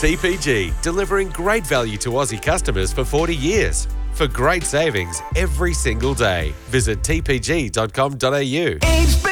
TPG, delivering great value to Aussie customers for 40 years. For great savings every single day, visit tpg.com.au.